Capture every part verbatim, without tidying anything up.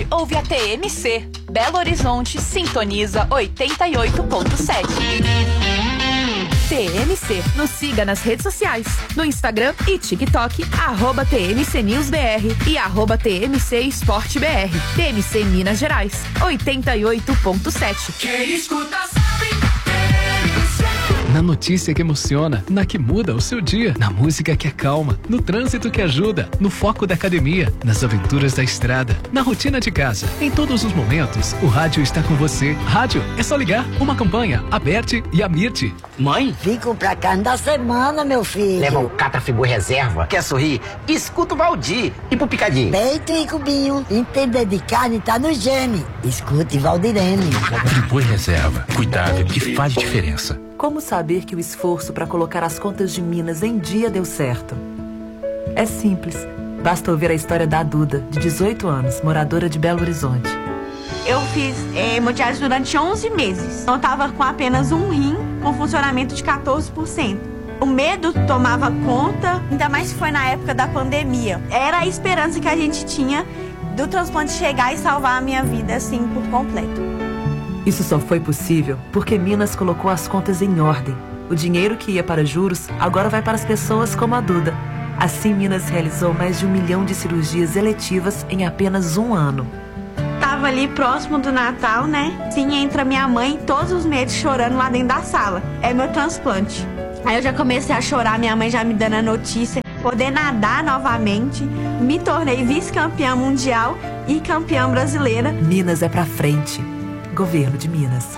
Horizonte ouve a T M C. Belo Horizonte sintoniza oitenta e oito ponto sete. T M C. Nos siga nas redes sociais. No Instagram e TikTok, arroba T M C News B R e arroba T M C Esporte B R. T M C Minas Gerais, oitenta e oito ponto sete. Quem escuta sabe. Na notícia que emociona, na que muda o seu dia, na música que acalma, no trânsito que ajuda, no foco da academia, nas aventuras da estrada, na rotina de casa. Em todos os momentos, o rádio está com você. Rádio, é só ligar. Uma campanha, a Berti e a Mirti. Mãe? Fico pra carne da semana, meu filho. Leva um Catrafibu Reserva. Quer sorrir? Escuta o Valdir. E pro Picadinho? Peito e cubinho. Entender de carne tá no gene. Escute Valdirene. Fribu Reserva. Cuidado que faz diferença. Como saber que o esforço para colocar as contas de Minas em dia deu certo? É simples. Basta ouvir a história da Duda, de dezoito anos, moradora de Belo Horizonte. Eu fiz é, hemodiálise durante onze meses. Eu estava com apenas um rim, com funcionamento de quatorze por cento. O medo tomava conta, ainda mais se foi na época da pandemia. Era a esperança que a gente tinha do transplante chegar e salvar a minha vida, assim, por completo. Isso só foi possível porque Minas colocou as contas em ordem. O dinheiro que ia para juros agora vai para as pessoas como a Duda. Assim, Minas realizou mais de um milhão de cirurgias eletivas em apenas um ano. Tava ali próximo do Natal, né? Sim, entra minha mãe todos os meses chorando lá dentro da sala. É meu transplante. Aí eu já comecei a chorar, minha mãe já me dando a notícia. Poder nadar novamente. Me tornei vice-campeã mundial e campeã brasileira. Minas é pra frente. Governo de Minas.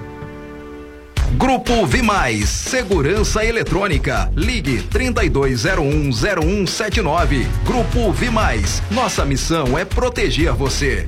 Grupo Vimais, Segurança Eletrônica. Ligue trinta e dois zero um zero um sete nove. Grupo Vimais. Nossa missão é proteger você.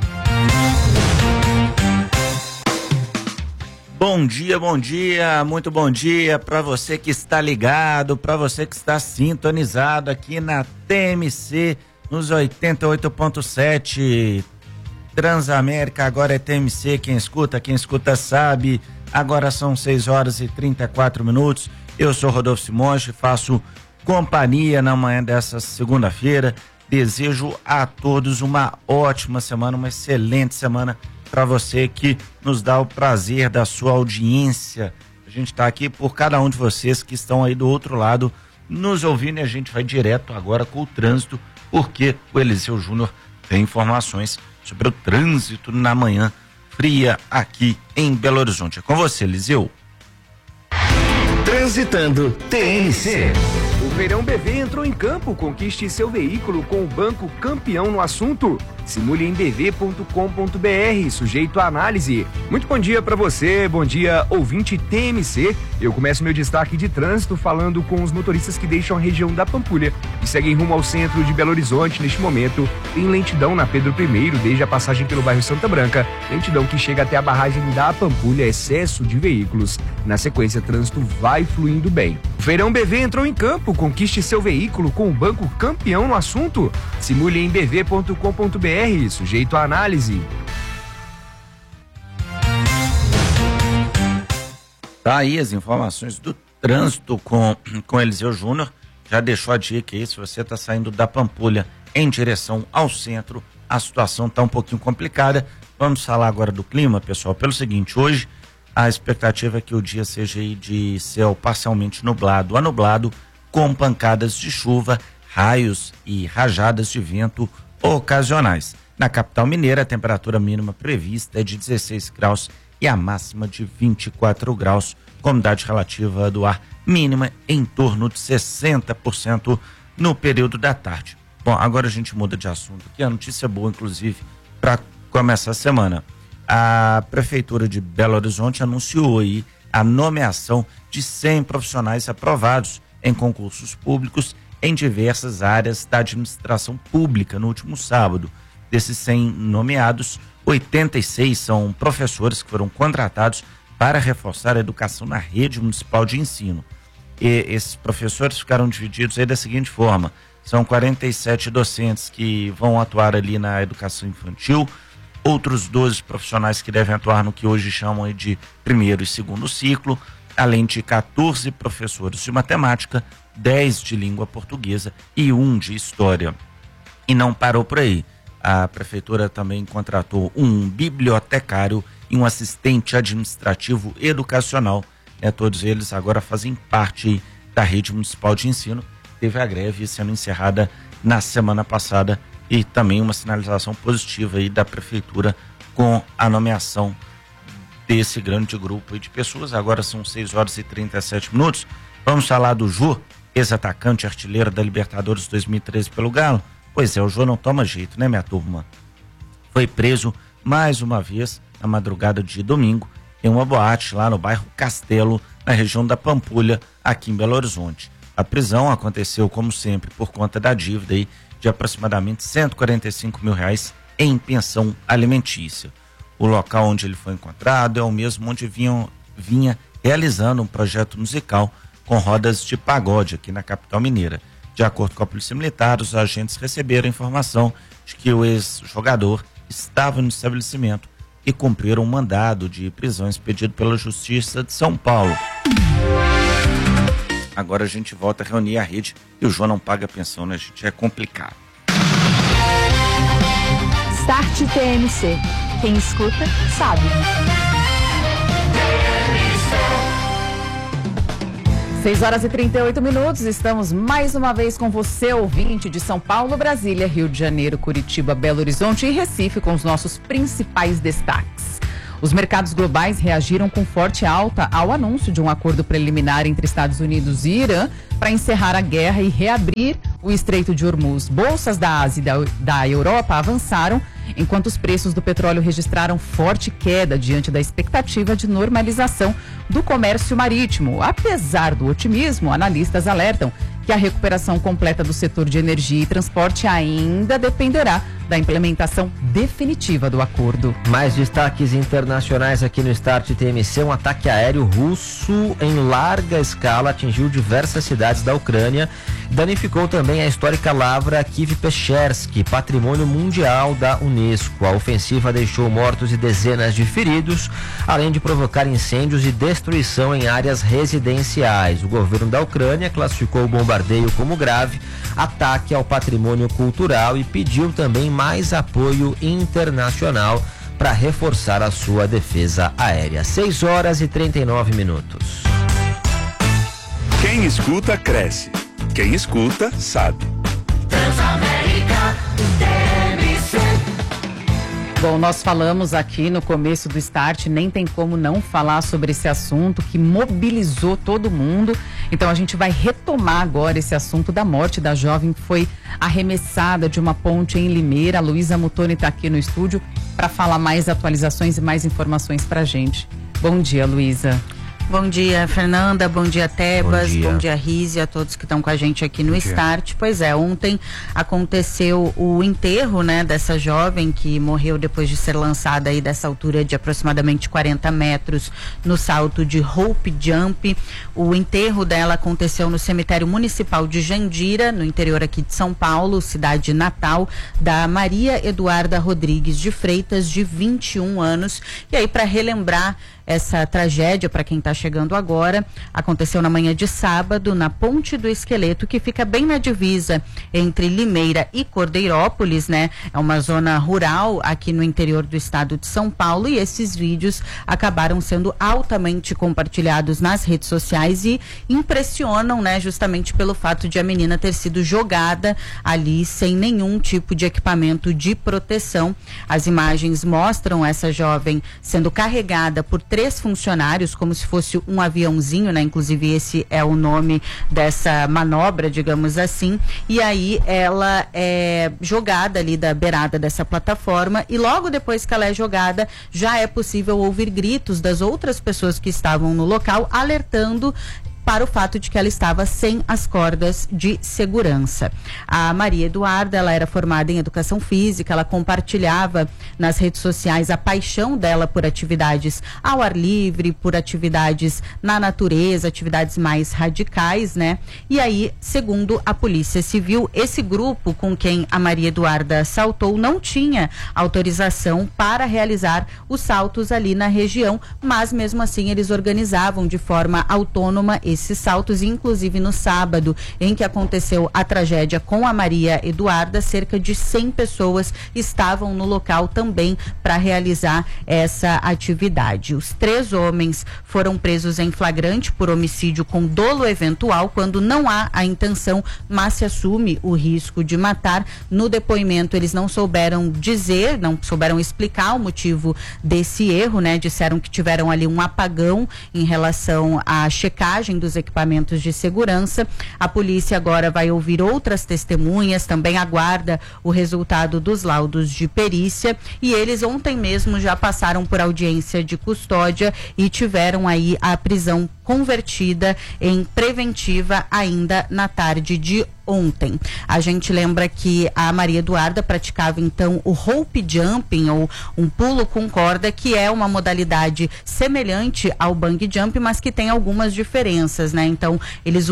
Bom dia, bom dia, muito bom dia para você que está ligado, para você que está sintonizado aqui na T M C nos oitenta e oito ponto sete. Transamérica, agora é T M C, quem escuta, quem escuta sabe. Agora são seis horas e trinta e quatro minutos. Eu sou Rodolfo Simões, faço companhia na manhã dessa segunda-feira. Desejo a todos uma ótima semana, uma excelente semana para você que nos dá o prazer da sua audiência. A gente está aqui por cada um de vocês que estão aí do outro lado nos ouvindo, e a gente vai direto agora com o trânsito, porque o Eliseu Júnior tem informações sobre o trânsito na manhã fria aqui em Belo Horizonte. É com você, Eliseu. Transitando T M C. O Verão B V entrou em campo. Conquiste seu veículo com o banco campeão no assunto. Simule em b v ponto com ponto b r, sujeito à análise. Muito bom dia para você, bom dia ouvinte T M C. Eu começo meu destaque de trânsito falando com os motoristas que deixam a região da Pampulha e seguem rumo ao centro de Belo Horizonte. Neste momento, tem lentidão na Pedro I, desde a passagem pelo bairro Santa Branca, lentidão que chega até a barragem da Pampulha, excesso de veículos. Na sequência, trânsito vai fluindo bem. O Verão B V entrou em campo. Conquiste seu veículo com o banco campeão no assunto. Simule em b v ponto com ponto b r, sujeito à análise. Tá aí as informações do trânsito com, com Eliseu Júnior. Já deixou a dica aí, se você está saindo da Pampulha em direção ao centro, a situação está um pouquinho complicada. Vamos falar agora do clima, pessoal, pelo seguinte: hoje a expectativa é que o dia seja aí de céu parcialmente nublado a nublado, com pancadas de chuva, raios e rajadas de vento ocasionais. Na capital mineira, a temperatura mínima prevista é de dezesseis graus e a máxima de vinte e quatro graus, com umidade relativa do ar mínima em torno de sessenta por cento no período da tarde. Bom, agora a gente muda de assunto, que é a notícia boa, inclusive, para começar a semana. A Prefeitura de Belo Horizonte anunciou aí a nomeação de cem profissionais aprovados em concursos públicos em diversas áreas da administração pública no último sábado. Desses cem nomeados, oitenta e seis são professores que foram contratados para reforçar a educação na rede municipal de ensino. E esses professores ficaram divididos aí da seguinte forma: são quarenta e sete docentes que vão atuar ali na educação infantil, outros doze profissionais que devem atuar no que hoje chamam aí de primeiro e segundo ciclo, além de quatorze professores de matemática, dez de língua portuguesa e um de história. E não parou por aí. A prefeitura também contratou um bibliotecário e um assistente administrativo educacional, né? Todos eles agora fazem parte da rede municipal de ensino. Teve a greve sendo encerrada na semana passada e também uma sinalização positiva aí da prefeitura com a nomeação desse grande grupo de pessoas. Agora são seis horas e trinta e sete minutos. Vamos falar do Jô, ex-atacante artilheiro da Libertadores dois mil e treze pelo Galo. Pois é, o Jô não toma jeito, né, minha turma? Foi preso mais uma vez na madrugada de domingo em uma boate lá no bairro Castelo, na região da Pampulha, aqui em Belo Horizonte. A prisão aconteceu, como sempre, por conta da dívida aí de aproximadamente cento e quarenta e cinco mil reais em pensão alimentícia. O local onde ele foi encontrado é o mesmo onde vinham, vinha realizando um projeto musical com rodas de pagode aqui na capital mineira. De acordo com a Polícia Militar, os agentes receberam a informação de que o ex-jogador estava no estabelecimento e cumpriram um mandado de prisão expedido pela Justiça de São Paulo. Agora a gente volta a reunir a rede e o João não paga pensão, né, gente? É complicado. Start T M C. Quem escuta, sabe. seis horas e trinta e oito minutos, estamos mais uma vez com você, ouvinte de São Paulo, Brasília, Rio de Janeiro, Curitiba, Belo Horizonte e Recife, com os nossos principais destaques. Os mercados globais reagiram com forte alta ao anúncio de um acordo preliminar entre Estados Unidos e Irã para encerrar a guerra e reabrir o Estreito de Hormuz. Bolsas da Ásia e da, da Europa avançaram, enquanto os preços do petróleo registraram forte queda diante da expectativa de normalização do comércio marítimo. Apesar do otimismo, analistas alertam que a recuperação completa do setor de energia e transporte ainda dependerá da implementação definitiva do acordo. Mais destaques internacionais aqui no Start T M C. Um ataque aéreo russo em larga escala atingiu diversas cidades da Ucrânia. Danificou também a histórica lavra Kiev-Pechersky, patrimônio mundial da Unesco. A ofensiva deixou mortos e dezenas de feridos, além de provocar incêndios e destruição em áreas residenciais. O governo da Ucrânia classificou o bombardeio como grave, ataque ao patrimônio cultural e pediu também mais apoio internacional para reforçar a sua defesa aérea. seis horas e trinta e nove minutos. Quem escuta, cresce. Quem escuta, sabe. Transamérica T M C. Bom, nós falamos aqui no começo do Start, nem tem como não falar sobre esse assunto que mobilizou todo mundo. Então a gente vai retomar agora esse assunto da morte da jovem que foi arremessada de uma ponte em Limeira. A Luísa Mutoni está aqui no estúdio para falar mais atualizações e mais informações para a gente. Bom dia, Luísa. Bom dia, Fernanda, bom dia, Tebas, bom dia, bom dia Rizzi, a todos que estão com a gente aqui no Start. Pois é, ontem aconteceu o enterro, né, dessa jovem que morreu depois de ser lançada aí dessa altura de aproximadamente quarenta metros no salto de Hope Jump. O enterro dela aconteceu no cemitério municipal de Jandira, no interior aqui de São Paulo, cidade natal da Maria Eduarda Rodrigues de Freitas, de vinte e um anos. E aí, para relembrar essa tragédia, para quem está chegando agora, aconteceu na manhã de sábado na Ponte do Esqueleto, que fica bem na divisa entre Limeira e Cordeirópolis, né? É uma zona rural aqui no interior do estado de São Paulo, e esses vídeos acabaram sendo altamente compartilhados nas redes sociais e impressionam, né? Justamente pelo fato de a menina ter sido jogada ali sem nenhum tipo de equipamento de proteção. As imagens mostram essa jovem sendo carregada por três funcionários, como se fosse um aviãozinho, né? Inclusive esse é o nome dessa manobra, digamos assim. E aí ela é jogada ali da beirada dessa plataforma, e logo depois que ela é jogada, já é possível ouvir gritos das outras pessoas que estavam no local, alertando para o fato de que ela estava sem as cordas de segurança. A Maria Eduarda, ela era formada em educação física, ela compartilhava nas redes sociais a paixão dela por atividades ao ar livre, por atividades na natureza, atividades mais radicais, né? E aí, segundo a Polícia Civil, esse grupo com quem a Maria Eduarda saltou não tinha autorização para realizar os saltos ali na região, mas mesmo assim eles organizavam de forma autônoma esses saltos, e inclusive no sábado em que aconteceu a tragédia com a Maria Eduarda, cerca de cem pessoas estavam no local também para realizar essa atividade. Os três homens foram presos em flagrante por homicídio com dolo eventual, quando não há a intenção, mas se assume o risco de matar. No depoimento eles não souberam dizer, não souberam explicar o motivo desse erro, né? Disseram que tiveram ali um apagão em relação à checagem dos equipamentos de segurança. A polícia agora vai ouvir outras testemunhas, também aguarda o resultado dos laudos de perícia, e eles ontem mesmo já passaram por audiência de custódia e tiveram aí a prisão convertida em preventiva ainda na tarde de ontem. A gente lembra que a Maria Eduarda praticava então o rope jumping, ou um pulo com corda, que é uma modalidade semelhante ao bungee jump, mas que tem algumas diferenças, né? Então, eles